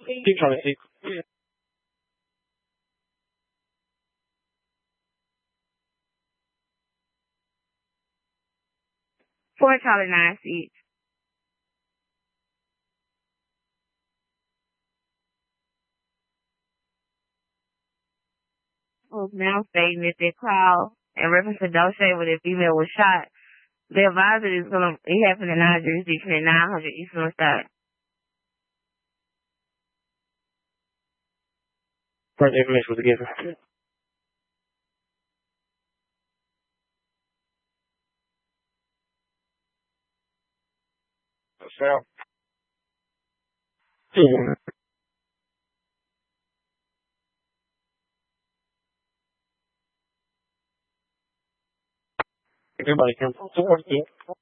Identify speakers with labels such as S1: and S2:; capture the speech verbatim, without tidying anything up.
S1: 经常的 sick.
S2: Four Charlie nine six. Was now stating that they call in reference to Dolce where the female was shot. The advisor is gonna it happened in our jurisdiction at nine hundred East North Side.
S1: Further information was given. Sal. Everybody can.